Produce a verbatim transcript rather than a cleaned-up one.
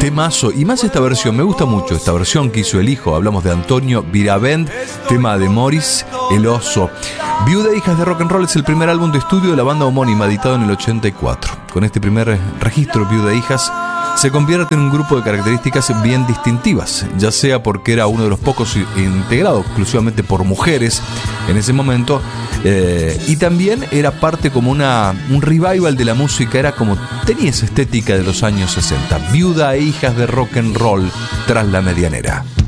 Temazo, y más esta versión, me gusta mucho esta versión que hizo el hijo. Hablamos de Antonio Viravent, tema de Morris El Oso. Viuda e Hijas de Rock and Roll es el primer álbum de estudio de la banda homónima, editado en el ochenta y cuatro. Con este primer registro, Viuda e Hijas se convierte en un grupo de características bien distintivas, ya sea porque era uno de los pocos integrado exclusivamente por mujeres en ese momento, eh, y también era parte como una, un revival de la música, era como tenía esa estética de los años sesenta. Viuda e Hijas de Rock and Roll, Tras la Medianera.